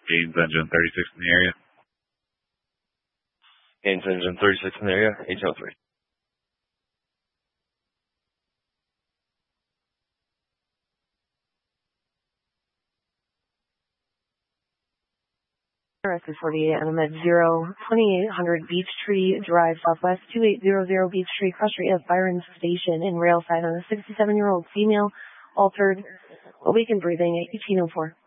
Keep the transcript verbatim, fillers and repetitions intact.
Gaines engine thirty-six in the area. Gaines engine thirty-six in the area, H O three. R S is forty-eight, and I'm at zero, twenty-eight hundred Beech Tree Drive, Southwest, two eight zero zero Beech Tree, cross street of Byron Station in Railside on a sixty-seven-year-old female, altered, awakened breathing at eighteen oh four.